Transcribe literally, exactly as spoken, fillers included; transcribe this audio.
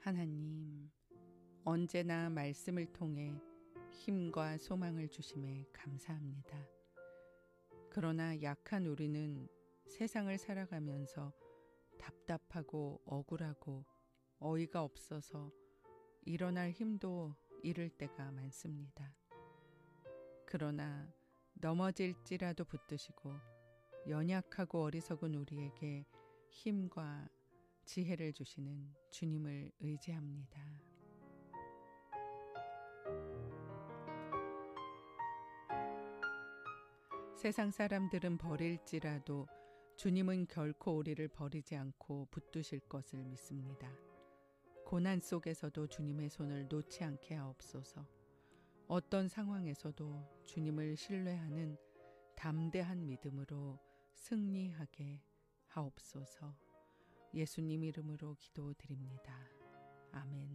하나님, 언제나 말씀을 통해 힘과 소망을 주심에 감사합니다. 그러나 약한 우리는 세상을 살아가면서 답답하고 억울하고 어이가 없어서 일어날 힘도 잃을 때가 많습니다. 그러나 넘어질지라도 붙드시고 연약하고 어리석은 우리에게 힘과 지혜를 주시는 주님을 의지합니다. 세상 사람들은 버릴지라도 주님은 결코 우리를 버리지 않고 붙드실 것을 믿습니다. 고난 속에서도 주님의 손을 놓지 않게 하옵소서. 어떤 상황에서도 주님을 신뢰하는 담대한 믿음으로 승리하게 하옵소서. 예수님 이름으로 기도드립니다. 아멘.